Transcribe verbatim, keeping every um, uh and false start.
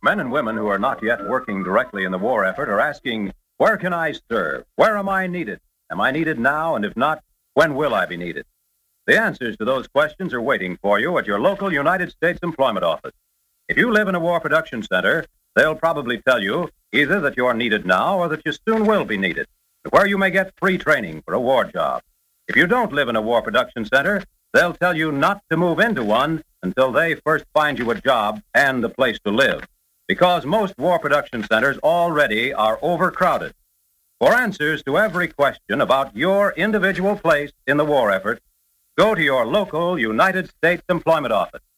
Men and women who are not yet working directly in the war effort are asking, where can I serve? Where am I needed? Am I needed now? And if not, when will I be needed? The answers to those questions are waiting for you at your local United States Employment Office. If you live in a war production center, they'll probably tell you either that you're needed now or that you soon will be needed, where you may get free training for a war job. If you don't live in a war production center, they'll tell you not to move into one until they first find you a job and a place to live, because most war production centers already are overcrowded. For answers to every question about your individual place in the war effort, go to your local United States Employment Office.